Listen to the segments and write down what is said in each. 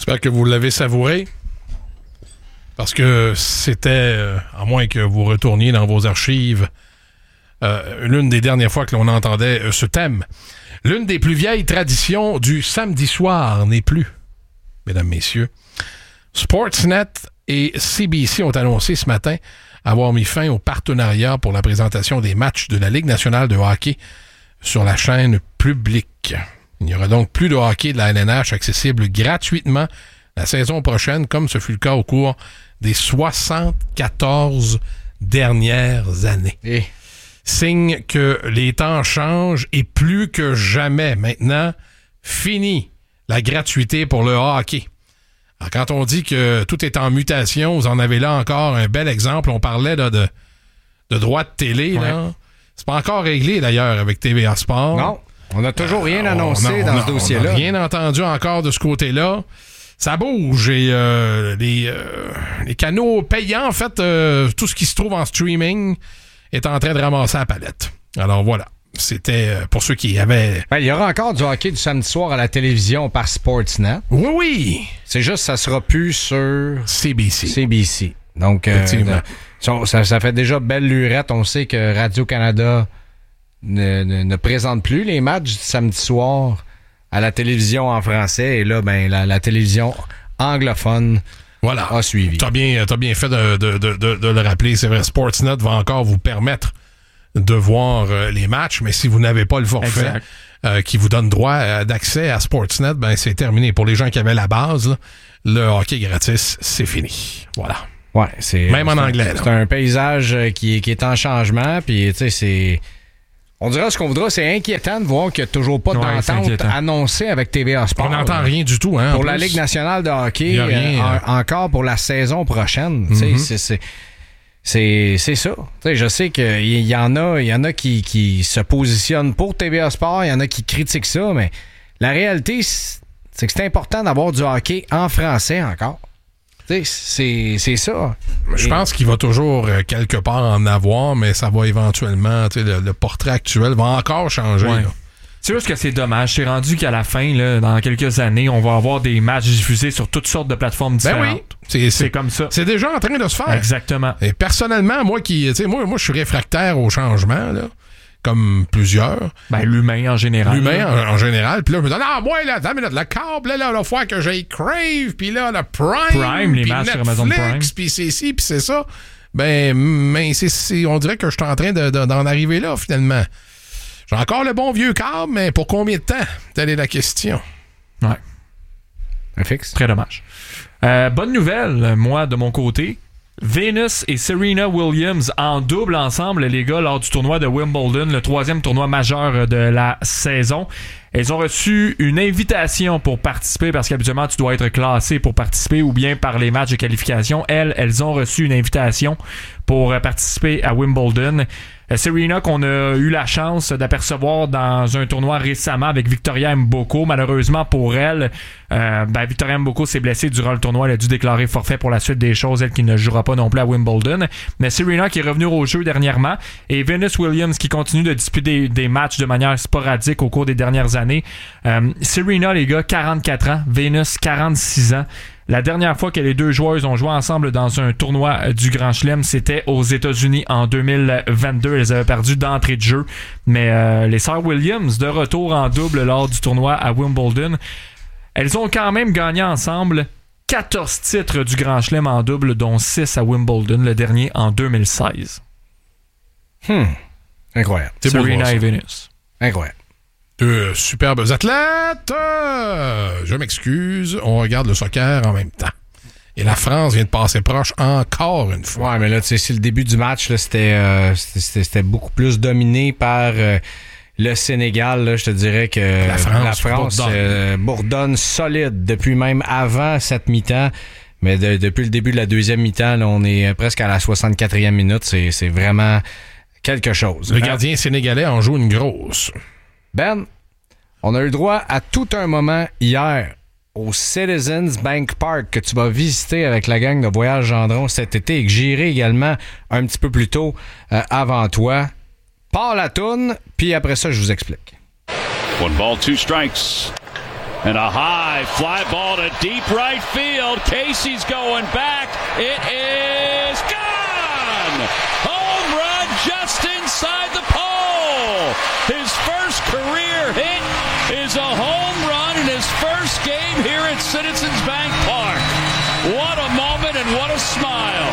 J'espère que vous l'avez savouré. Parce que c'était, à moins que vous retourniez dans vos archives, l'une des dernières fois que l'on entendait ce thème. L'une des plus vieilles traditions du samedi soir n'est plus, mesdames, messieurs. Sportsnet et CBC ont annoncé ce matin avoir mis fin au partenariat pour la présentation des matchs de la Ligue nationale de hockey sur la chaîne publique. Il n'y aura donc plus de hockey de la LNH accessible gratuitement la saison prochaine, comme ce fut le cas au cours des 74 dernières années. Signe que les temps changent et plus que jamais, maintenant, fini la gratuité pour le hockey. Alors, quand on dit que tout est en mutation, vous en avez là encore un bel exemple. On parlait là, de droits de télé. Ouais. Là. C'est pas encore réglé, d'ailleurs, avec TVA Sport. Non, on n'a toujours rien annoncé dans ce dossier-là. On n'a rien entendu encore de ce côté-là. Ça bouge et les canaux payants, en fait, tout ce qui se trouve en streaming est en train de ramasser la palette. Alors voilà, c'était pour ceux qui avaient... Ben, il y aura encore du hockey du samedi soir à la télévision par Sportsnet. Oui! C'est juste ça sera plus sur... CBC. Donc, ça fait déjà belle lurette. On sait que Radio-Canada ne présente plus les matchs du samedi soir à la télévision en français. Et là, ben la télévision anglophone a suivi. T'as bien fait de le rappeler. C'est vrai, Sportsnet va encore vous permettre de voir les matchs, mais si vous n'avez pas le forfait qui vous donne droit d'accès à Sportsnet, ben c'est terminé. Pour les gens qui avaient la base, là, le hockey gratis, c'est fini. Voilà. Ouais, même en anglais. C'est un paysage qui est en changement, puis tu sais, c'est... On dira ce qu'on voudra, c'est inquiétant de voir qu'il n'y a toujours pas d'entente annoncée avec TVA Sport. On n'entend rien du tout, hein. Pour la Ligue nationale de hockey, encore pour la saison prochaine. Mm-hmm. C'est ça. T'sais, je sais qu'il y en a qui se positionnent pour TVA Sport, il y en a qui critiquent ça, mais la réalité, c'est que c'est important d'avoir du hockey en français encore. C'est ça. Je pense qu'il va toujours quelque part en avoir, mais ça va éventuellement, le portrait actuel va encore changer. Ouais. C'est juste que c'est dommage. C'est rendu qu'à la fin, là, dans quelques années, on va avoir des matchs diffusés sur toutes sortes de plateformes différentes. Ben oui, c'est comme ça. C'est déjà en train de se faire. Exactement. Et personnellement, moi je suis réfractaire au changement, là. Comme plusieurs. Ben, l'humain en général. En général. Puis là, je me dis, moi, là, le câble, là, il va falloir que j'aille Crave, puis là, le Prime, les matchs sur Amazon Prime. Puis c'est ci, puis c'est ça. Ben, mais on dirait que je suis en train d'en arriver là, finalement. J'ai encore le bon vieux câble, mais pour combien de temps? Telle est la question. Ouais. Un fixe. Très dommage. Bonne nouvelle, moi, de mon côté. Venus et Serena Williams en double ensemble, les gars, lors du tournoi de Wimbledon, le 3e tournoi majeur de la saison. Elles ont reçu une invitation pour participer, parce qu'habituellement, tu dois être classé pour participer ou bien par les matchs de qualification. Elles ont reçu une invitation pour participer à Wimbledon. Serena, qu'on a eu la chance d'apercevoir dans un tournoi récemment avec Victoria Mboko. Malheureusement pour elle, Victoria Mboko s'est blessée durant le tournoi. Elle a dû déclarer forfait pour la suite des choses, elle qui ne jouera pas non plus à Wimbledon. Mais Serena qui est revenue au jeu dernièrement, et Venus Williams qui continue de disputer des matchs de manière sporadique au cours des dernières années. Serena, les gars, 44 ans. Venus, 46 ans. La dernière fois que les deux joueuses ont joué ensemble dans un tournoi du Grand Chelem, c'était aux États-Unis en 2022. Elles avaient perdu d'entrée de jeu. Mais les sœurs Williams, de retour en double lors du tournoi à Wimbledon, elles ont quand même gagné ensemble 14 titres du Grand Chelem en double, dont 6 à Wimbledon, le dernier en 2016. Incroyable. Serena et Venus. Incroyable. Deux superbes athlètes. Je m'excuse, on regarde le soccer en même temps. Et la France vient de passer proche encore une fois. Ouais, mais là, tu sais, si le début du match, là, c'était beaucoup plus dominé par le Sénégal. Là, je te dirais que la France bourdonne solide depuis même avant cette mi-temps. Mais depuis le début de la deuxième mi-temps, là, on est presque à la 64e minute. C'est vraiment quelque chose. Le gardien sénégalais en joue une grosse. Ben, on a eu droit à tout un moment hier au Citizens Bank Park que tu vas visiter avec la gang de Voyage Gendron cet été et que j'irai également un petit peu plus tôt avant toi. Pars la toune, puis après ça, je vous explique. 1 ball, 2 strikes. And a high fly ball to deep right field. Casey's going back. It is gone! Home run just inside the pole. His first career hit is a home run in his first game here at Citizens Bank Park. What a moment and what a smile.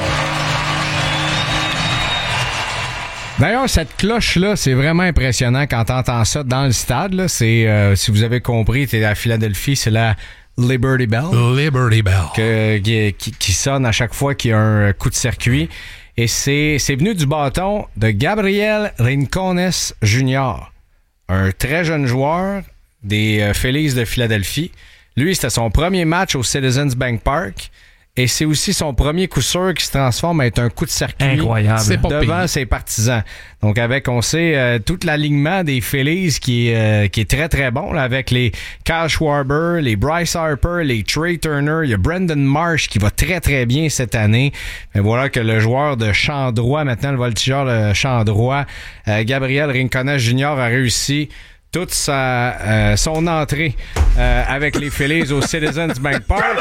D'ailleurs, cette cloche-là, c'est vraiment impressionnant quand t'entends ça dans le stade. Là. C'est, si vous avez compris, t'es à Philadelphie, c'est la Liberty Bell. Liberty Bell. Qui sonne à chaque fois qu'il y a un coup de circuit. Et c'est venu du bâton de Gabriel Rincones Jr., un très jeune joueur des Phillies de Philadelphie. Lui, c'était son premier match au Citizens Bank Park. Et c'est aussi son premier coup sûr qui se transforme à être un coup de circuit. Incroyable. Devant ses partisans. Donc avec, on sait, tout l'alignement des Phillies qui est très très bon, là, avec les Kyle Schwarber, les Bryce Harper, les Trey Turner, il y a Brandon Marsh qui va très très bien cette année. Mais voilà que le joueur de champ droit, maintenant le voltigeur de champ droit, Gabriel Rincones Jr. a réussi toute son entrée avec les Phillies au Citizens Bank Park.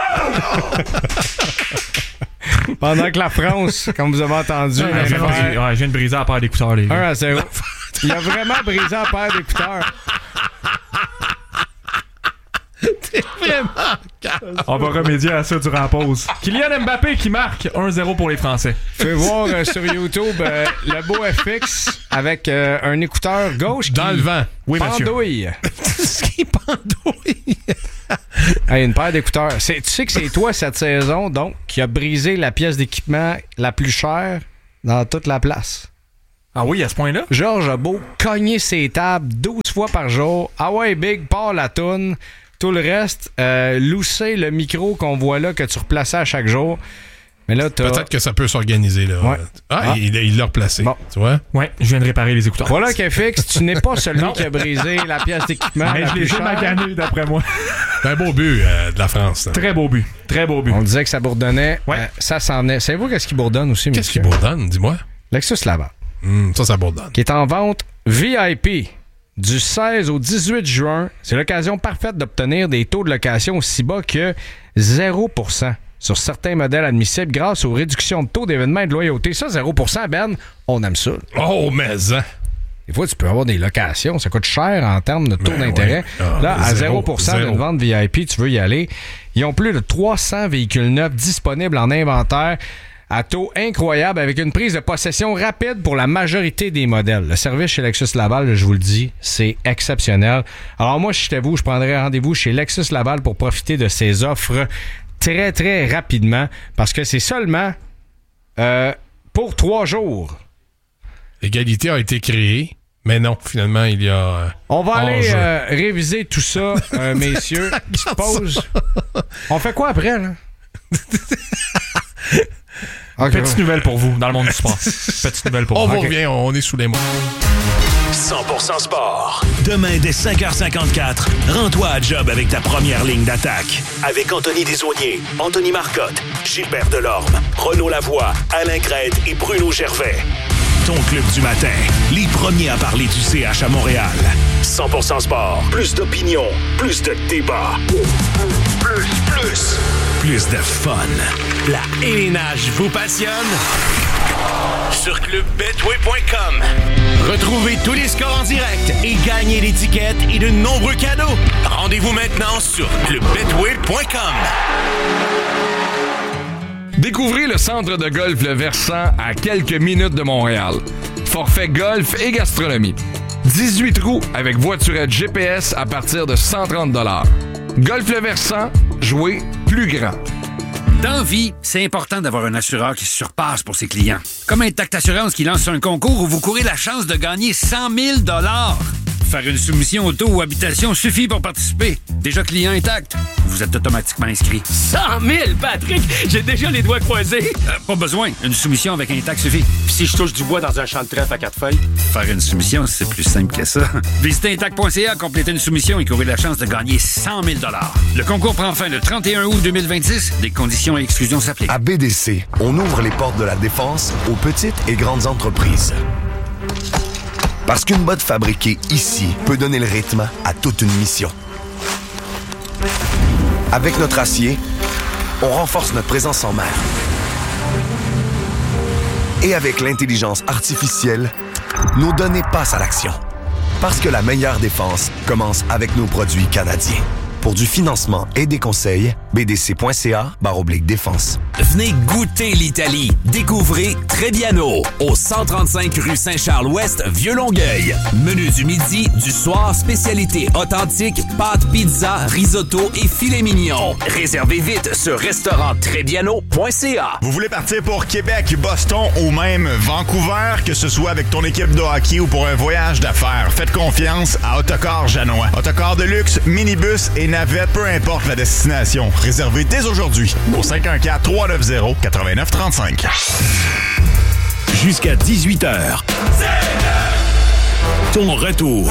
Pendant que la France, comme vous avez entendu, je viens de briser la paire d'écouteurs, les gars. 1-0. Il a vraiment brisé la paire d'écouteurs. T'es vraiment... On va remédier à ça durant la pause. Kylian Mbappé qui marque 1-0 pour les Français. Tu peux voir sur YouTube le beau FX avec un écouteur gauche dans le vent. Oui, pendouille. Ce qui pendouille. Hey, une paire d'écouteurs. Tu sais que c'est toi cette saison, donc, qui a brisé la pièce d'équipement la plus chère dans toute la place. Ah oui, à ce point-là? Georges a beau cogner ses tables 12 fois par jour. Ah ouais, Big, part la toune. Tout le reste, lousser le micro qu'on voit là, que tu replaçais à chaque jour. Mais là, peut-être que ça peut s'organiser, là. Ouais. Il l'a replacé. Bon. Tu vois? Ouais, je viens de réparer les écouteurs. Voilà qu'FX, tu n'es pas celui qui a brisé la pièce d'équipement. Mais je les ai maganés, d'après moi. C'est un beau but de la France. Là. Très beau but. Très beau but. On disait que ça bourdonnait. Ouais. Ça s'en est. Savez-vous qu'est-ce qui bourdonne aussi, monsieur? Qu'est-ce qui bourdonne? Dis-moi. Lexus Laval. Ça bourdonne. Qui est en vente VIP. Du 16 au 18 juin, c'est l'occasion parfaite d'obtenir des taux de location aussi bas que 0% sur certains modèles admissibles grâce aux réductions de taux d'événements et de loyauté. Ça, 0%, Ben, on aime ça. Oh, mais hein! Des fois, tu peux avoir des locations. Ça coûte cher en termes de taux d'intérêt. Ouais. Là, à 0% d'une vente VIP, tu veux y aller. Ils ont plus de 300 véhicules neufs disponibles en inventaire à taux incroyable avec une prise de possession rapide pour la majorité des modèles. Le service chez Lexus Laval, je vous le dis, c'est exceptionnel. Alors moi, si j'étais vous, je prendrais rendez-vous chez Lexus Laval pour profiter de ces offres très, très rapidement parce que c'est seulement pour 3 jours. L'égalité a été créée, mais non, finalement, il y a... On va aller réviser tout ça, messieurs. Qui se pose. On fait quoi après, là? Okay. Petite nouvelle pour vous dans le monde du sport. Petite nouvelle pour vous. On revient, on est sous les mots. 100% sport. Demain, dès 5h54, rends-toi à job avec ta première ligne d'attaque. Avec Anthony Desaulniers, Anthony Marcotte, Gilbert Delorme, Renaud Lavoie, Alain Crête et Bruno Gervais. Ton club du matin. Les premiers à parler du CH à Montréal. 100% sport. Plus d'opinion. Plus de débat. Plus de fun. La élénage vous passionne? Sur clubbetway.com. Retrouvez tous les scores en direct et gagnez l'étiquette et de nombreux cadeaux. Rendez-vous maintenant sur clubbetway.com. Découvrez le centre de golf Le Versant à quelques minutes de Montréal. Forfait golf et gastronomie. 18 trous avec voiturette GPS à partir de 130 $. Golf Le Versant, jouez plus grand. Dans la vie, c'est important d'avoir un assureur qui se surpasse pour ses clients. Comme Intact Assurance qui lance un concours où vous courez la chance de gagner 100 000 $. Faire une soumission auto ou habitation suffit pour participer. Déjà client Intact, vous êtes automatiquement inscrit. 100 000, Patrick! J'ai déjà les doigts croisés. Pas besoin. Une soumission avec Intact suffit. Puis si je touche du bois dans un champ de trèfle à 4 feuilles? Faire une soumission, c'est plus simple que ça. Visitez Intact.ca, complétez une soumission et courez la chance de gagner 100 000 $. Le concours prend fin le 31 août 2026. Des conditions et exclusions s'appliquent. À BDC, on ouvre les portes de la défense aux petites et grandes entreprises. Parce qu'une botte fabriquée ici peut donner le rythme à toute une mission. Avec notre acier, on renforce notre présence en mer. Et avec l'intelligence artificielle, nos données passent à l'action. Parce que la meilleure défense commence avec nos produits canadiens. Pour du financement et des conseils, bdc.ca/défense. Venez goûter l'Italie. Découvrez Trebbiano au 135 rue Saint-Charles-Ouest, Vieux-Longueuil. Menu du midi, du soir, spécialité authentique, pâtes, pizza, risotto et filet mignon. Réservez vite sur restauranttrebbiano.ca. Vous voulez partir pour Québec, Boston ou même Vancouver, que ce soit avec ton équipe de hockey ou pour un voyage d'affaires, faites confiance à Autocar Janois. Autocar de luxe, minibus et navette, peu importe la destination. Réservez dès aujourd'hui au 514-390-8935. Jusqu'à 18h. Ton retour.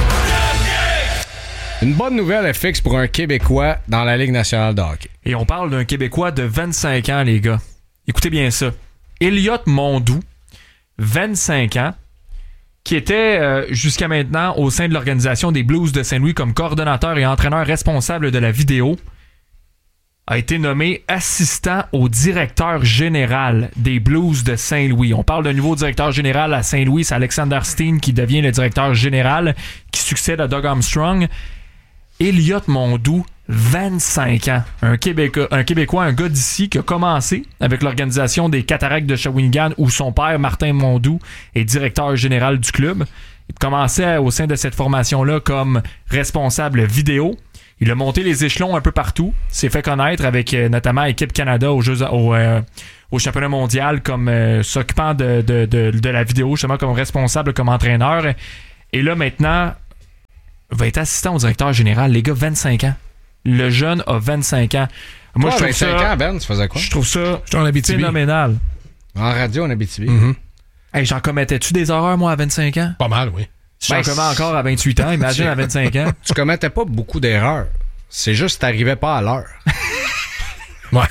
Une bonne nouvelle FX pour un Québécois dans la Ligue nationale de hockey. Et on parle d'un Québécois de 25 ans, les gars. Écoutez bien ça. Elliot Mondou, 25 ans, qui était jusqu'à maintenant au sein de l'organisation des Blues de Saint-Louis comme coordonnateur et entraîneur responsable de la vidéo, a été nommé assistant au directeur général des Blues de Saint-Louis. On parle d'un nouveau directeur général à Saint-Louis, c'est Alexander Steen qui devient le directeur général, qui succède à Doug Armstrong. Elliot Mondou, 25 ans. Un Québécois, un gars d'ici qui a commencé avec l'organisation des Cataractes de Shawinigan où son père, Martin Mondou, est directeur général du club. Il commençait au sein de cette formation-là comme responsable vidéo. Il a monté les échelons un peu partout. S'est fait connaître avec notamment Équipe Canada au championnat mondial comme s'occupant de la vidéo, justement comme responsable, comme entraîneur. Et là, maintenant, va être assistant au directeur général. Les gars, 25 ans. Le jeune a 25 ans. Moi, je trouve 25 ans, Ben, tu faisais quoi? Je trouve ça en phénoménal. En radio, en Abitibi. Mm-hmm. Hey, j'en commettais-tu des erreurs, moi, à 25 ans? Pas mal, oui. J'en commets encore à 28 ans. Imagine à 25 ans. Tu commettais pas beaucoup d'erreurs. C'est juste que t'arrivais pas à l'heure. Ouais.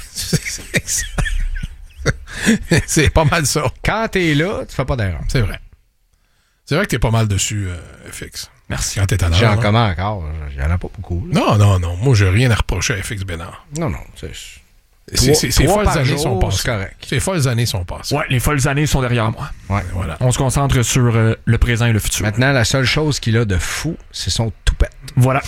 C'est pas mal ça. Quand t'es là, tu fais pas d'erreur. C'est vrai. C'est vrai que t'es pas mal dessus, FX. Merci. Quand t'es à l'heure. J'en commets encore. J'en ai pas beaucoup. Là. Non. Moi, j'ai rien à reprocher à FX Bénard. Non. Ces folles années sont passées. C'est correct. Ces folles années sont passées. Ouais, les folles années sont derrière moi. Ouais. Voilà. On se concentre sur le présent et le futur. Maintenant, la seule chose qu'il a de fou, c'est son toupette. Voilà.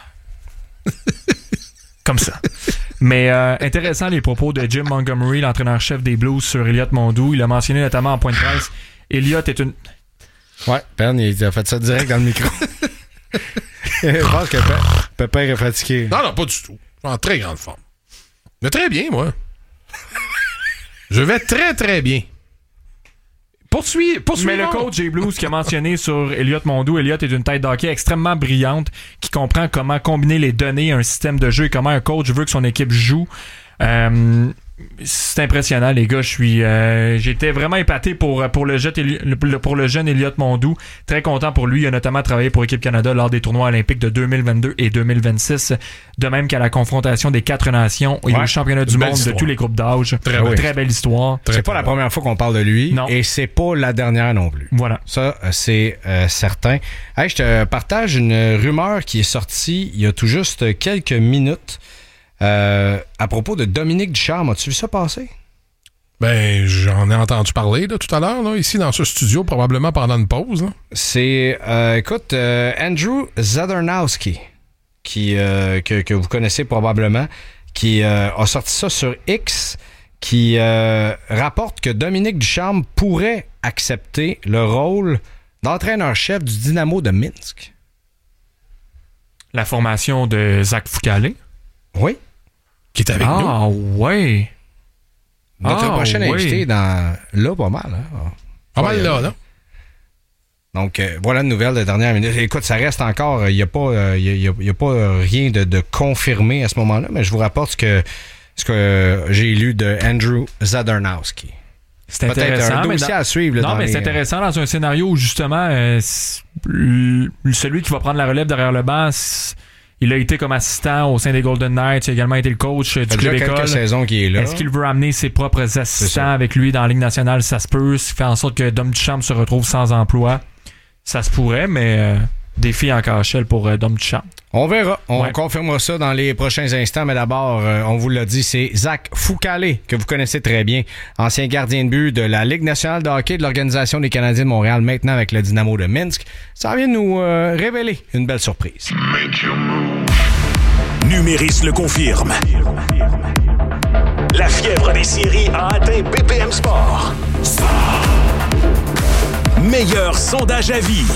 Comme ça. Mais intéressant les propos de Jim Montgomery, l'entraîneur-chef des Blues, sur Elliot Mondou. Il a mentionné notamment en point de presse, Elliot est une... Ouais, Ben, il a fait ça direct dans le micro. Je pense que Pépère est fatigué. Non, pas du tout. Je suis en très grande forme. Mais très bien, moi. Je vais très, très bien. Poursuivez. Mais le coach des Blues qui a mentionné sur Elliot Mondou, Elliot est une tête d'hockey extrêmement brillante qui comprend comment combiner les données, un système de jeu et comment un coach veut que son équipe joue. C'est impressionnant, les gars. J'étais vraiment épaté pour le jeune Elliot Mondou. Très content pour lui. Il a notamment travaillé pour Équipe Canada lors des tournois olympiques de 2022 et 2026. De même qu'à la confrontation des 4 nations et au championnat du monde de tous les groupes d'âge. Très belle histoire. C'est pas la première fois qu'on parle de lui. Non. Et c'est pas la dernière non plus. Voilà. Ça, c'est certain. Hey, je te partage une rumeur qui est sortie il y a tout juste quelques minutes. À propos de Dominique Ducharme, as-tu vu ça passer? Ben, j'en ai entendu parler là, tout à l'heure, là, ici dans ce studio, probablement pendant une pause. Là. C'est, écoute, Andrew Zadornowski, que vous connaissez probablement, qui a sorti ça sur X, qui rapporte que Dominique Ducharme pourrait accepter le rôle d'entraîneur-chef du Dynamo de Minsk. La formation de Zach Foucalé. Oui. Qui est avec nous. Ah, ouais. Notre prochain invité là, pas mal. Hein? Pas mal là, non? Donc, voilà une nouvelle de dernière minute. Écoute, ça reste encore, il n'y a pas rien de confirmé à ce moment-là, mais je vous rapporte ce que j'ai lu de Andrew Zadornowski. C'est intéressant. Un dossier à suivre. Non, mais c'est intéressant dans un scénario où, justement, celui qui va prendre la relève derrière le banc... Il a été comme assistant au sein des Golden Knights. Il a également été le coach du club école. Quelques saisons qu'il est là. Est-ce qu'il veut amener ses propres assistants avec lui dans la Ligue nationale? Ça se peut. Ça fait en sorte que Dom Ducharme se retrouve sans emploi. Ça se pourrait, mais défi en KHL pour Dom Duchamp. On verra. On confirmera ça dans les prochains instants. Mais d'abord, on vous l'a dit, c'est Zach Foucalé, que vous connaissez très bien. Ancien gardien de but de la Ligue nationale de hockey de l'Organisation des Canadiens de Montréal, maintenant avec le Dynamo de Minsk. Ça vient nous révéler une belle surprise. Numéris le confirme. La fièvre des séries a atteint BPM Sport. Meilleur sondage à vie.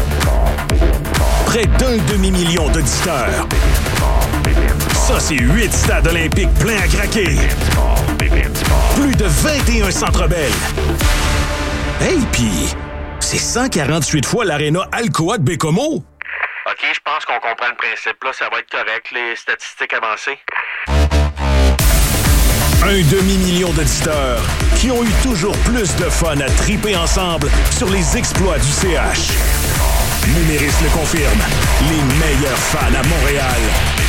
Près d'un demi-million d'auditeurs. Ça, c'est 8 stades olympiques pleins à craquer. Plus de 21 Centre Bell. Hey, pis c'est 148 fois l'aréna Alcoa de Bécomo. OK, je pense qu'on comprend le principe. Là, ça va être correct, les statistiques avancées. Un demi-million d'auditeurs qui ont eu toujours plus de fun à triper ensemble sur les exploits du CH. Numéris le confirme. Les meilleurs fans à Montréal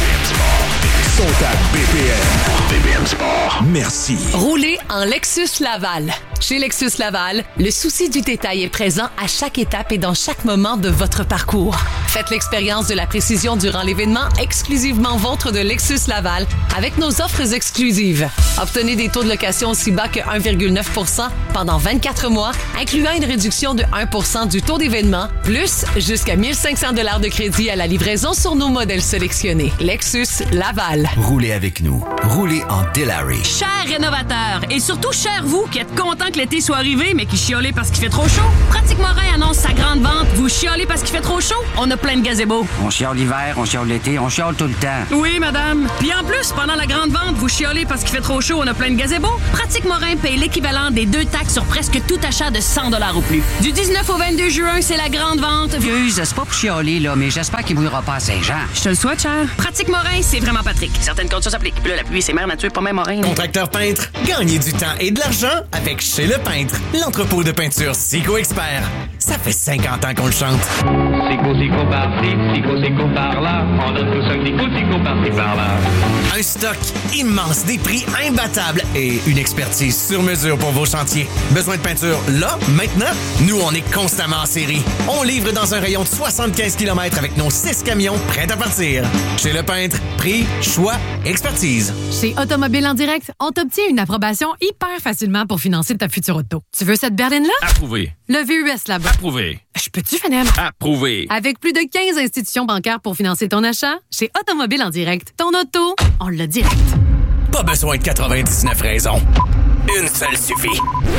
sont à BPM. BPM Sport. Merci. Roulez en Lexus Laval. Chez Lexus Laval, le souci du détail est présent à chaque étape et dans chaque moment de votre parcours. Faites l'expérience de la précision durant l'événement exclusivement vôtre de Lexus Laval avec nos offres exclusives. Obtenez des taux de location aussi bas que 1,9% pendant 24 mois, incluant une réduction de 1% du taux d'événement, plus jusqu'à 1 500 $ de crédit à la livraison sur nos modèles sélectionnés. Lexus Laval. Roulez avec nous. Roulez en Delary. Chers rénovateurs, et surtout chers vous qui êtes contents que l'été soit arrivé, mais qui chiolez parce qu'il fait trop chaud. Pratique Morin annonce sa grande vente. Vous chiolez parce qu'il fait trop chaud? On a plein de gazebos. On chiole l'hiver, on chiole l'été, on chiole tout le temps. Oui, madame. Puis en plus, pendant la grande vente, vous chiolez parce qu'il fait trop chaud, on a plein de gazebos. Pratique Morin paye l'équivalent des 2 taxes sur presque tout achat de 100 $ ou plus. Du 19 au 22 juin, c'est la grande vente. Excuse, c'est pas pour chioler, là, mais j'espère qu'il bouillera pas à Saint-Jean. Je te le souhaite, cher. Pratique Morin, c'est vraiment Patrick. Certaines conditions s'appliquent. Puis là, la pluie, c'est mère nature, pas même Morin. Contracteur peintre, gagnez du temps et de l'argent avec Chez Le Peintre, l'entrepôt de peinture Sico Expert. Ça fait 50 ans qu'on le chante. Sico par-ci, Sico par-là. On donne tout ça, Sico par-ci, par-là. Un stock immense, des prix imbattables et une expertise sur mesure pour vos chantiers. Besoin de peinture là, maintenant? Nous, on est constamment en série. On livre dans un rayon de 75 km avec nos 6 camions prêts à partir. Chez Le Peintre, prix, choix, expertise. Chez Automobile en direct, on t'obtient une approbation hyper facilement pour financer ta future auto. Tu veux cette berline-là? Approuvé. Le VUS là-bas. Approuvé. Je peux-tu, Fanem? Approuvé. Avec plus de 15 institutions bancaires pour financer ton achat, chez Automobile en direct, ton auto, on l'a direct. Pas besoin de 99 raisons. Une seule suffit.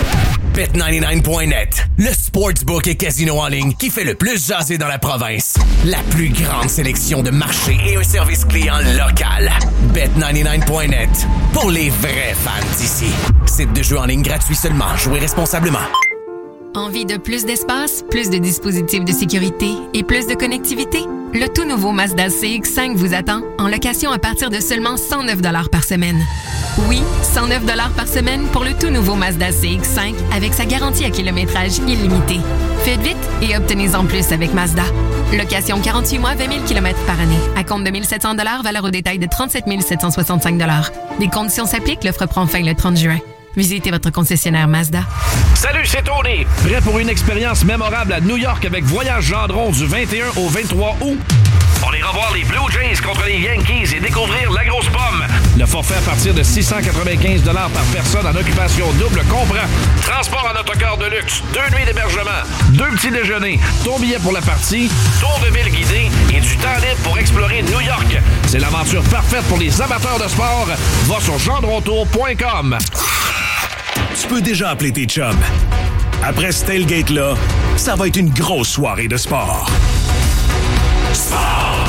Bet99.net, le sportsbook et casino en ligne qui fait le plus jaser dans la province. La plus grande sélection de marchés et un service client local. Bet99.net, pour les vrais fans d'ici. Site de jeu en ligne gratuit seulement. Jouez responsablement. Envie de plus d'espace, plus de dispositifs de sécurité et plus de connectivité? Le tout nouveau Mazda CX-5 vous attend en location à partir de seulement 109 $ par semaine. Oui, 109 $ par semaine pour le tout nouveau Mazda CX-5 avec sa garantie à kilométrage illimité. Faites vite et obtenez-en plus avec Mazda. Location 48 mois, 20 000 km par année. À compte de 1 700 $, valeur au détail de 37 765 $. Des conditions s'appliquent, l'offre prend fin le 30 juin. Visitez votre concessionnaire Mazda. Salut, c'est Tony! Prêt pour une expérience mémorable à New York avec Voyage Gendron du 21 au 23 août? On ira voir les Blue Jays contre les Yankees et découvrir la grosse pomme. Le forfait à partir de 695 $ par personne en occupation double comprend transport en autocar de luxe, 2 nuits d'hébergement, 2 petits déjeuners, ton billet pour la partie, tour de ville guidé et du temps libre pour explorer New York. C'est l'aventure parfaite pour les amateurs de sport. Va sur gendrontour.com. Tu peux déjà appeler tes chums. Après ce tailgate-là, ça va être une grosse soirée de sport. Sport.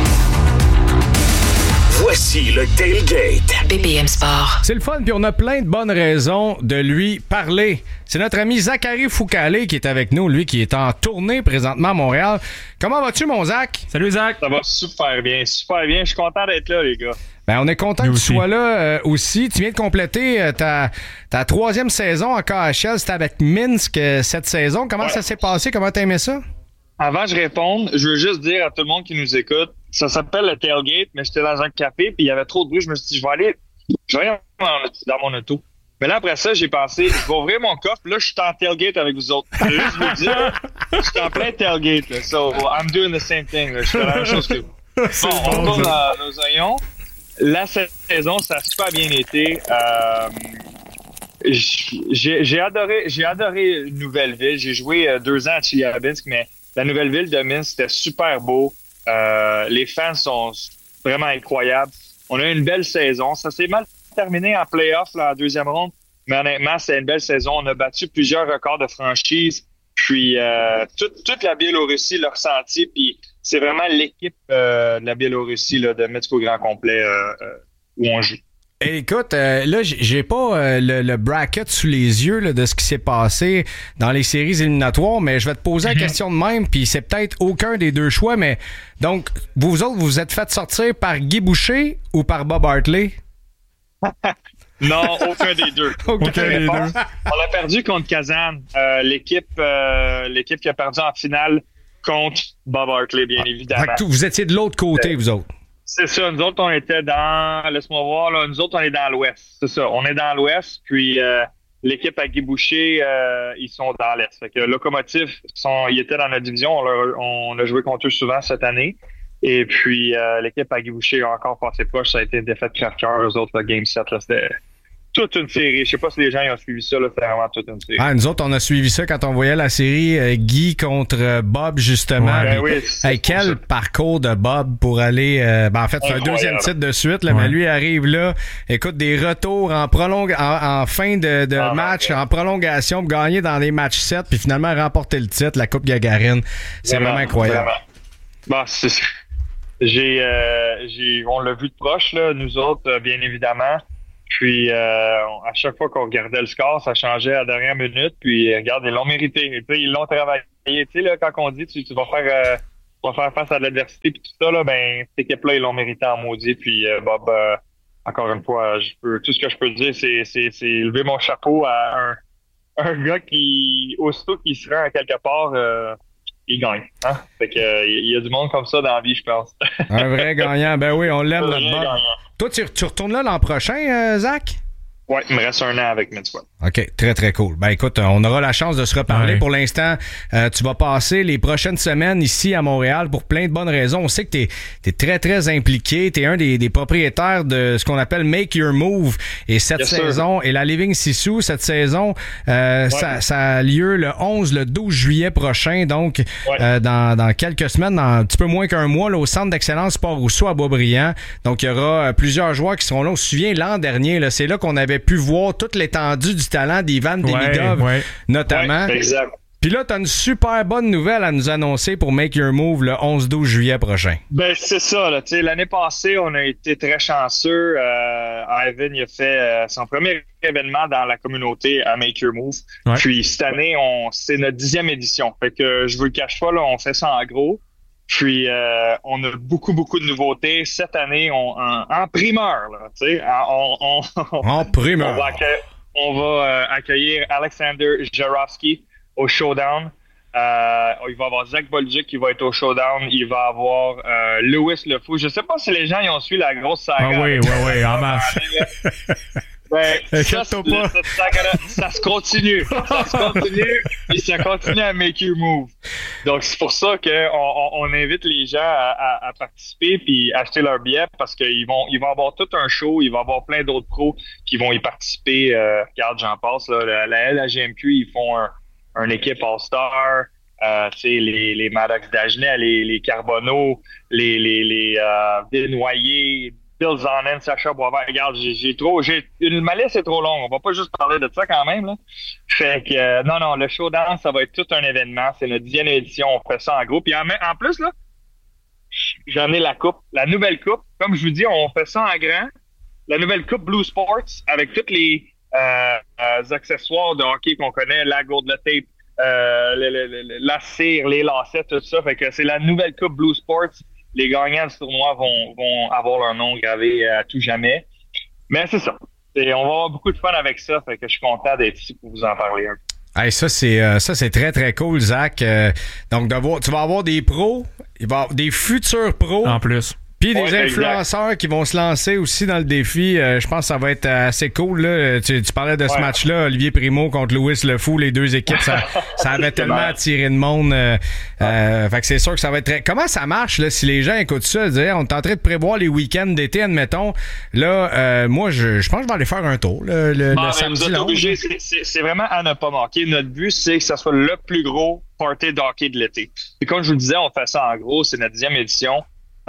Voici le tailgate. BPM Sport. C'est le fun, puis on a plein de bonnes raisons de lui parler. C'est notre ami Zachary Foucalé qui est avec nous, lui qui est en tournée présentement à Montréal. Comment vas-tu, mon Zach? Salut, Zach. Ça va super bien, super bien. Je suis content d'être là, les gars. Ben, on est content que tu sois là aussi. Tu viens de compléter ta 3e saison en KHL. C'était avec Minsk cette saison. Comment ça s'est passé? Comment t'as aimé ça? Avant que je réponde, je veux juste dire à tout le monde qui nous écoute, ça s'appelle le tailgate, mais j'étais dans un café puis il y avait trop de bruit. Je me suis dit, je vais aller dans mon auto. Mais là, après ça, j'ai pensé, je vais ouvrir mon coffre. Là, je suis en tailgate avec vous autres. Je vais juste vous dire, je suis en plein tailgate. Là. So, I'm doing the same thing. Là. Je fais la même chose que vous. Bon, on tourne nos oignons. La saison, ça a super bien été. J'ai adoré Nouvelle-Ville. J'ai joué 2 ans à Chelyabinsk, mais la Nouvelle-Ville de Minsk, c'était super beau. Les fans sont vraiment incroyables. On a eu une belle saison. Ça s'est mal terminé en play-off là, en deuxième ronde, mais honnêtement, c'est une belle saison. On a battu plusieurs records de franchise. Puis toute la Biélorussie l'a ressenti. Puis c'est vraiment l'équipe de la Biélorussie là, de Minsk au grand complet où on joue. Écoute, là, j'ai pas le bracket sous les yeux là, de ce qui s'est passé dans les séries éliminatoires, mais je vais te poser la question de même, puis c'est peut-être aucun des deux choix, mais donc, vous autres, vous êtes fait sortir par Guy Boucher ou par Bob Hartley? Non, aucun des deux. Aucun des deux. On a perdu contre Kazan, l'équipe qui a perdu en finale contre Bob Hartley, bien évidemment. Vous étiez de l'autre côté, vous autres. C'est ça, nous autres, on était dans... Laisse-moi voir, là. Nous autres, on est dans l'Ouest. C'est ça, on est dans l'Ouest, puis l'équipe à Guy Boucher, ils sont dans l'Est. Fait que Locomotive, ils étaient dans notre division. On a joué contre eux souvent cette année. Et puis, l'équipe à Guy Boucher a encore passé proche. Ça a été une défaite crève-cœur. Eux autres, le Game 7, là, c'était toute une série. Je sais pas si les gens ils ont suivi ça. Là, c'était vraiment toute une série. Ah, nous autres, on a suivi ça quand on voyait la série Guy contre Bob, justement. Ouais, oui, quel parcours de Bob pour aller... en fait, c'est un deuxième titre de suite. Là, mais lui arrive là. Écoute, des retours en fin de match, en prolongation, pour gagner dans les matchs 7, puis finalement remporter le titre, la Coupe Gagarine. C'est vraiment incroyable. Bon, on l'a vu de proche, là, nous autres, bien évidemment. Puis, à chaque fois qu'on regardait le score, ça changeait à la dernière minute. Puis, regarde, ils l'ont mérité. Et puis, ils l'ont travaillé. Tu sais, là, quand on dit tu vas faire face à l'adversité puis tout ça, là, ben, cette équipe-là, ils l'ont mérité en maudit. Puis, Bob, encore une fois, tout ce que je peux dire, c'est lever mon chapeau à un gars qui, aussitôt qu'il se rend à quelque part, il gagne. Hein? Fait que, il y a du monde comme ça dans la vie, je pense. Un vrai gagnant. Ben oui, on l'aime, notre Bob. Gagnant. Toi, tu retournes là l'an prochain, Zach? Oui, il me reste 1 an avec Mitzvah. OK, très, très cool. Ben écoute, on aura la chance de se reparler. Ouais. Pour l'instant, tu vas passer les prochaines semaines ici à Montréal pour plein de bonnes raisons. On sait que t'es très, très impliqué. T'es un des propriétaires de ce qu'on appelle Make Your Move. Et cette saison, et la Living Sisu, cette saison, ça a lieu le 12 juillet prochain. Donc, dans quelques semaines, dans un petit peu moins qu'un mois, là, au Centre d'excellence Sport Rousseau à Boisbriand. Donc, il y aura plusieurs joueurs qui seront là. On se souvient, l'an dernier, là, c'est là qu'on avait pu voir toute l'étendue du talent d'Ivan Demidov, notamment. Ouais, exact. Puis là, tu as une super bonne nouvelle à nous annoncer pour Make Your Move le 11-12 juillet prochain. Ben, c'est ça. Là. L'année passée, on a été très chanceux. Ivan il a fait son premier événement dans la communauté à Make Your Move. Ouais. Puis cette année, c'est notre 10e édition. Fait que je vous le cache pas, là, on fait ça en gros. Puis on a beaucoup de nouveautés cette année en primeur là, tu sais, en primeur. On va accueillir Alexander Jarofsky au Showdown. Il va y avoir Zach Bolduc qui va être au Showdown. Il va y avoir Louis Le Fou. Je sais pas si les gens ils ont suivi la grosse saga. Ah oui, en masse. Ben, ça se continue. Et ça continue à Make You Move. Donc, c'est pour ça qu'on invite les gens à participer puis acheter leur billet parce qu'ils vont avoir tout un show. Il va y avoir plein d'autres pros qui vont y participer. Regarde, j'en passe. Là, la GMQ, ils font un équipe All-Star. Les Maddox Dagenet, les Carbonneau, les Desnoyers, Bill Zonnen, Sacha Boisvert. Regarde, ma liste est trop longue. On va pas juste parler de ça quand même, là. Fait que, non, le showdown, ça va être tout un événement. C'est notre 10e édition. On fait ça en groupe. Puis en plus, là, j'en ai la coupe, la nouvelle coupe. Comme je vous dis, on fait ça en grand. La nouvelle coupe Blue Sports avec tous les accessoires de hockey qu'on connaît, la gourde, le tape, la cire, les lacets, tout ça. Fait que c'est la nouvelle coupe Blue Sports. Les gagnants du tournoi vont avoir leur nom gravé à tout jamais. Mais c'est ça. On va avoir beaucoup de fun avec ça. Fait que je suis content d'être ici pour vous en parler un peu. Hey, ça, c'est très, très cool, Zach. Donc, tu vas avoir des pros, il va y avoir des futurs pros. En plus. Puis des influenceurs qui vont se lancer aussi dans le défi. Je pense que ça va être assez cool. Là. Tu parlais de ce match-là, Olivier Primo contre Louis Le Fou, les deux équipes, ça avait tellement attiré de monde. Fait que c'est sûr que ça va être très... Comment ça marche là, si les gens écoutent ça, dire on est en train de prévoir les week-ends d'été, admettons. Là, moi, je pense que je vais aller faire un tour le samedi. Vous êtes obligés. C'est vraiment à ne pas manquer. Notre but, c'est que ça soit le plus gros party de hockey de l'été. Et comme je vous le disais, on fait ça en gros. C'est notre 10e édition.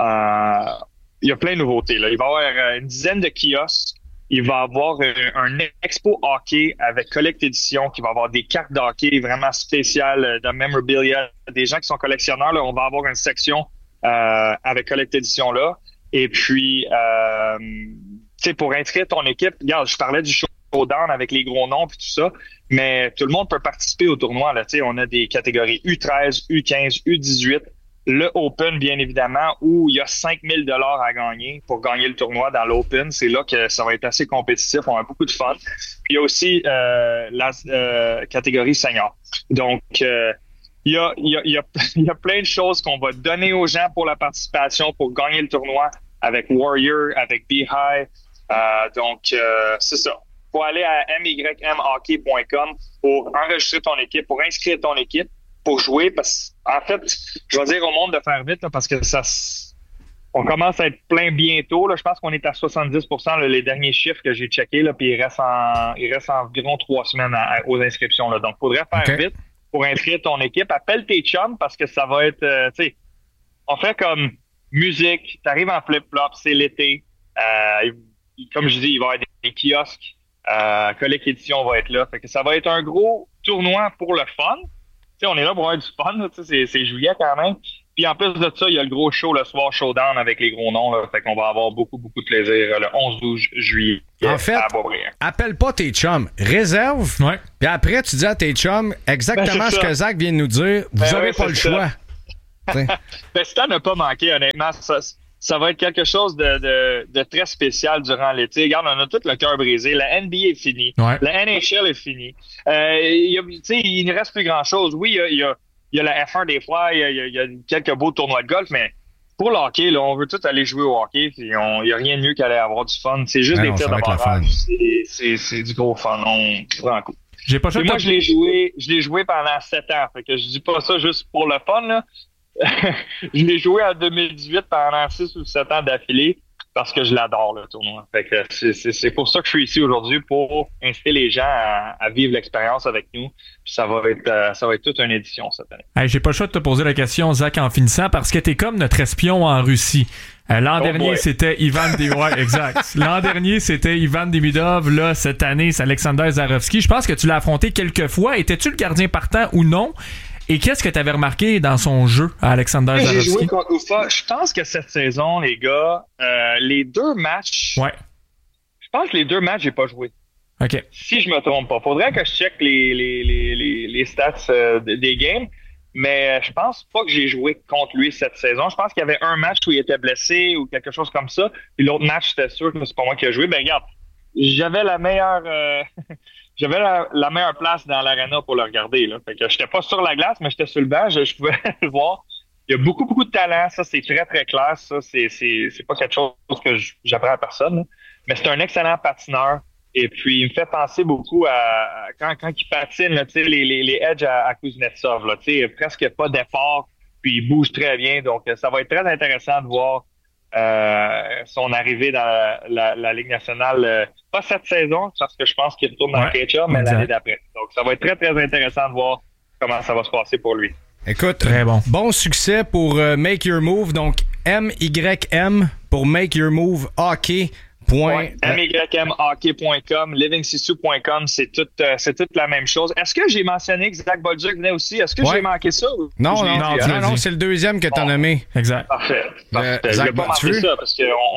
Il y a plein de nouveautés. Là. Il va y avoir une dizaine de kiosques. Il va y avoir un expo hockey avec Collect Edition qui va avoir des cartes de hockey vraiment spéciales de memorabilia. Des gens qui sont collectionneurs, là, on va avoir une section avec Collect Edition là. Et puis, tu sais, pour inscrire ton équipe, regarde, je parlais du showdown avec les gros noms et tout ça, mais tout le monde peut participer au tournoi. Là. Tu sais, on a des catégories U13, U15, U18. Le Open, bien évidemment, où il y a 5 000 $ à gagner pour gagner le tournoi dans l'Open. C'est là que ça va être assez compétitif. On a beaucoup de fun. Puis il y a aussi la catégorie senior. Donc, il y a plein de choses qu'on va donner aux gens pour la participation, pour gagner le tournoi avec Warrior, avec Beehive. Donc, c'est ça. Il faut aller à mymhockey.com pour enregistrer ton équipe, pour inscrire ton équipe, pour jouer, parce en fait, je vais dire au monde de faire vite, là, parce que on commence à être plein bientôt. Là. Je pense qu'on est à 70%, là, les derniers chiffres que j'ai checkés, là, puis il reste environ 3 semaines aux inscriptions. Là. Donc, il faudrait faire vite pour inscrire ton équipe. Appelle tes chums, parce que ça va être, tu sais, on fait comme musique, t'arrives en flip-flop, c'est l'été. Comme je dis, il va y avoir des kiosques. Collect Edition va être là. Fait que ça va être un gros tournoi pour le fun. T'sais, on est là pour avoir du fun, là, c'est juillet quand même. Puis en plus de ça, il y a le gros show le soir, showdown avec les gros noms. Là, fait qu'on va avoir beaucoup, beaucoup de plaisir le 11-12 juillet en fait, à Beaubriand. Appelle pas tes chums, réserve. Ouais. Puis après, tu dis à tes chums exactement ce que Zach vient de nous dire. Vous n'avez pas le choix. Si t'en as pas manqué, honnêtement, ça va être quelque chose de très spécial durant l'été. Regarde, on a tout le cœur brisé. La NBA est finie. Ouais. La NHL est finie. Il ne reste plus grand-chose. Oui, il y a la F1 des fois. Il y a quelques beaux tournois de golf, mais pour le hockey, là, on veut tous aller jouer au hockey. Il n'y a rien de mieux qu'aller avoir du fun. C'est juste des tirs de barrage. C'est du gros fun. On prend un coup. Moi, je l'ai joué pendant 7 ans. Fait que je dis pas ça juste pour le fun, là. Je l'ai joué en 2018 pendant 6 ou 7 ans d'affilée parce que je l'adore, le tournoi. Fait que c'est pour ça que je suis ici aujourd'hui, pour inciter les gens à vivre l'expérience avec nous. Puis ça va être toute une édition cette année. Hey, j'ai pas le choix de te poser la question, Zach, en finissant, parce que t'es comme notre espion en Russie. L'an dernier, c'était Ivan exact. L'an dernier, c'était Ivan Demidov. Là, cette année, c'est Alexander Zarovski. Je pense que tu l'as affronté quelques fois. Étais-tu le gardien partant ou non? Et qu'est-ce que tu avais remarqué dans son jeu à Alexander Zarovski? J'ai joué contre Ufa. Je pense que cette saison, les gars, les 2 matchs... Ouais. Je pense que les 2 matchs, j'ai pas joué. OK. Si je me trompe pas. Faudrait que je check les stats des games, mais je pense pas que j'ai joué contre lui cette saison. Je pense qu'il y avait un match où il était blessé ou quelque chose comme ça. Puis l'autre match, c'était sûr que c'est pas moi qui ai joué. Ben regarde, j'avais la meilleure... J'avais la meilleure place dans l'arena pour le regarder. Là. Fait que j'étais pas sur la glace, mais j'étais sur le banc. Je pouvais le voir. Il y a beaucoup, beaucoup de talent. Ça, c'est très, très clair. Ça, c'est pas quelque chose que j'apprends à personne. Là. Mais c'est un excellent patineur. Et puis, il me fait penser beaucoup à quand il patine, là, les edges à Kuznetsov. Là, presque pas d'effort. Puis, il bouge très bien. Donc, ça va être très intéressant de voir son arrivée dans la Ligue nationale, pas cette saison, parce que je pense qu'il retourne dans le catch-up, mais l'année d'après. Donc, ça va être très, très intéressant de voir comment ça va se passer pour lui. Écoute, très bon succès pour Make Your Move. Donc, MYM pour Make Your Move Hockey. mymhockey.com, livingsisu.com, c'est toute la même chose. Est-ce que j'ai mentionné que Zach Bolduc venait aussi? Est-ce que j'ai manqué ça? Non, c'est le deuxième que tu as nommé. Exact. Parfait. Je vais pas manquer ça parce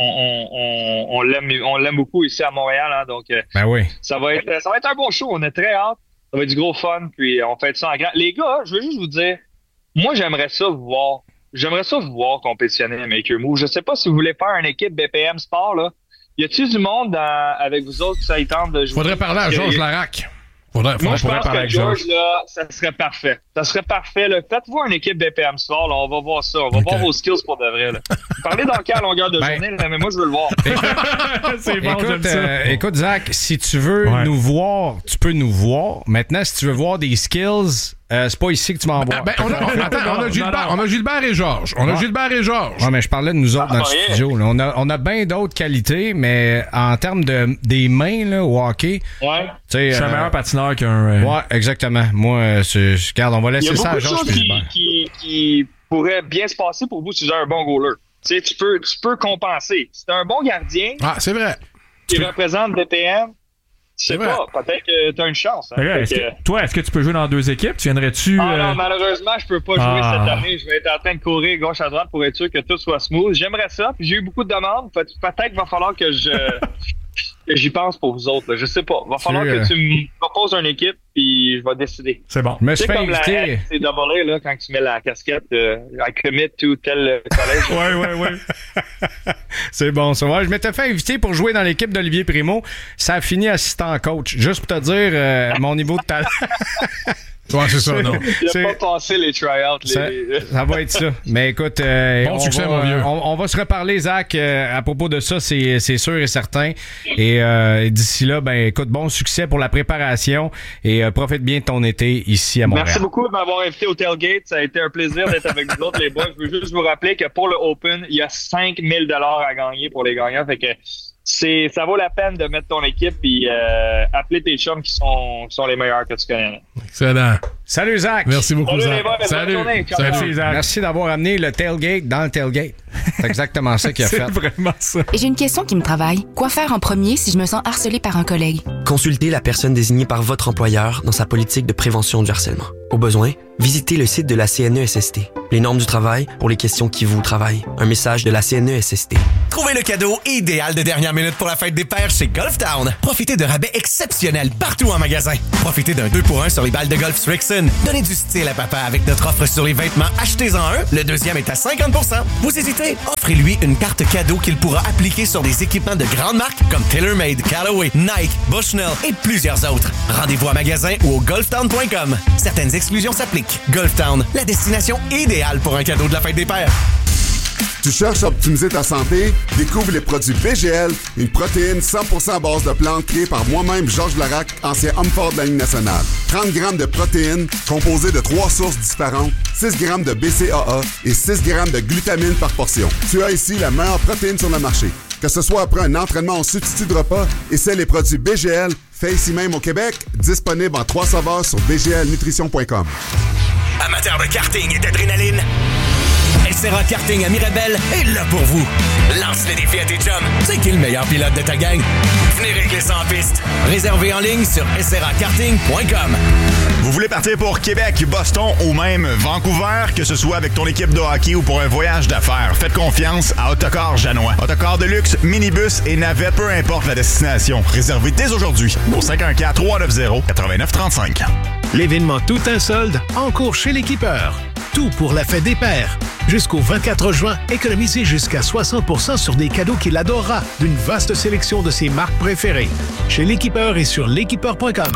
qu'on l'aime beaucoup ici à Montréal. Hein, donc, oui. Ça va être un bon show. On est très hâte. Ça va être du gros fun. Puis, on fait ça en grand. Les gars, je veux juste vous dire, moi, j'aimerais ça vous voir. J'aimerais ça vous voir compétitionner à Make Your Move. Je sais pas si vous voulez faire une équipe BPM Sport, là. Y a-t-il du monde avec vous autres qui ça tente de jouer? Faudrait parler à Georges Larac. Moi, je pense que George, là, ça serait parfait. Ça serait parfait. Là. Faites-vous une équipe BPM Sport. Là, on va voir ça. On va voir vos skills pour de vrai. Là. Parlez dans quelle longueur de journée, là, mais moi, je veux le voir. C'est bon, j'aime ça. Écoute, Zach, si tu veux nous voir, tu peux nous voir. Maintenant, si tu veux voir des skills... c'est pas ici que tu m'envoies. On a Gilbert et Georges. Ouais, mais je parlais de nous autres dans le studio. Là. On a bien d'autres qualités, mais en termes des mains là, au hockey, je suis un meilleur patineur qu'un... Ouais, exactement. Moi, regarde, on va laisser ça à Georges et Gilbert. Qui pourrait bien se passer pour vous si vous êtes un bon goaler. Tu sais, tu peux compenser. Si t'es un bon gardien... Ah, c'est vrai. Qui représente BPM... Je sais pas, peut-être que t'as une chance. Hein. Est-ce que tu peux jouer dans 2 équipes? Tu viendrais-tu... non, malheureusement, je peux pas jouer cette année. Je vais être en train de courir gauche à droite pour être sûr que tout soit smooth. J'aimerais ça, puis j'ai eu beaucoup de demandes. Peut-être qu'il va falloir que j'y pense pour vous autres. Là. Je sais pas. Il va falloir que tu me proposes une équipe, puis je vais décider. C'est bon. Mais c'est comme inviter. C'est double là, quand tu mets la casquette I commit to tel collège. Ouais. C'est bon, ça. Ouais, je m'étais fait inviter pour jouer dans l'équipe d'Olivier Primo. Ça a fini assistant coach. Juste pour te dire mon niveau de talent. Ouais, c'est ça, non. Il n'a pas passé les try-outs. Ça va être ça. Mais écoute, bon succès, mon vieux. On va se reparler, Zach, à propos de ça, c'est sûr et certain. Et d'ici là, ben écoute, bon succès pour la préparation et profite bien de ton été ici à Montréal. Merci beaucoup de m'avoir invité au Tailgate. Ça a été un plaisir d'être avec vous autres, les boys. Je veux juste vous rappeler que pour le Open, il y a 5 000 $ à gagner pour les gagnants. Fait que ça vaut la peine de mettre ton équipe et appeler tes chums qui sont les meilleurs que tu connais. Excellent. Salut, Zach. Merci beaucoup, Zach. Salut, Zach. Merci d'avoir amené le tailgate dans le tailgate. C'est exactement ça qu'il a fait. C'est vraiment ça. Et j'ai une question qui me travaille. Quoi faire en premier si je me sens harcelé par un collègue? Consultez la personne désignée par votre employeur dans sa politique de prévention du harcèlement. Au besoin, visitez le site de la CNESST. Les normes du travail pour les questions qui vous travaillent. Un message de la CNESST. Trouvez le cadeau idéal de dernière minute pour la fête des pères chez Golf Town. Profitez de rabais exceptionnels partout en magasin. Profitez d'un 2-pour-1 sur les balles de golf Strixon. Donnez du style à papa avec notre offre sur les vêtements. Achetez-en un, le deuxième est à 50%. Vous hésitez? Offrez-lui une carte cadeau qu'il pourra appliquer sur des équipements de grandes marques comme TaylorMade, Callaway, Nike, Bushnell et plusieurs autres. Rendez-vous à magasin ou au golftown.com. Certaines exclusions s'appliquent. Golf Town, la destination idéale pour un cadeau de la fête des pères. Tu cherches à optimiser ta santé? Découvre les produits BGL, une protéine 100% à base de plantes créée par moi-même, Georges Larac, ancien homme fort de la Ligue nationale. 30 grammes de protéines composées de 3 sources différentes, 6 grammes de BCAA et 6 grammes de glutamine par portion. Tu as ici la meilleure protéine sur le marché. Que ce soit après un entraînement en substitut de repas, essaie les produits BGL, fait ici même au Québec, disponible en 3 saveurs sur bglnutrition.com. Amateurs de karting et d'adrénaline, SRA Karting à Mirabel est là pour vous. Lance le défi à tes chums. C'est qui le meilleur pilote de ta gang? Venez régler ça en piste. Réservé en ligne sur srakarting.com. Vous voulez partir pour Québec, Boston ou même Vancouver, que ce soit avec ton équipe de hockey ou pour un voyage d'affaires, faites confiance à Autocar Janois. Autocar de luxe, minibus et navette, peu importe la destination. Réservé dès aujourd'hui au 514-390-8935. L'événement Tout un solde en cours chez l'Équipeur. Tout pour la fête des pères. Jusqu'au 24 juin, économisez jusqu'à 60% sur des cadeaux qu'il adorera d'une vaste sélection de ses marques préférées. Chez l'Équipeur et sur l'équipeur.com.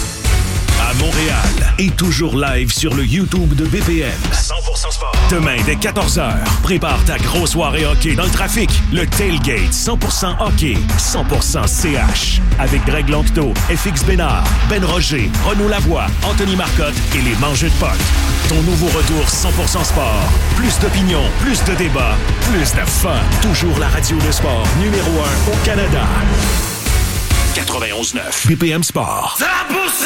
À Montréal et toujours live sur le YouTube de BPM. 100% sport. Demain dès 14h, prépare ta grosse soirée hockey dans le trafic. Le Tailgate 100% hockey, 100% CH. Avec Greg Lanctot, FX Bénard, Ben Roger, Renaud Lavoie, Anthony Marcotte et les Mangeux de Potes. Ton nouveau retour 100% sport. Plus d'opinion, plus de débats, plus de fun. Toujours la radio de sport numéro 1 au Canada. 91.9 BPM Sport. 100%